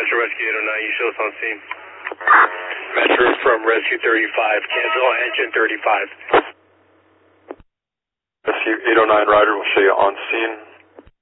Metro Rescue 809, you show us on scene. Metro from Rescue 35, cancel engine 35. Rescue 809 Rider will show you on scene.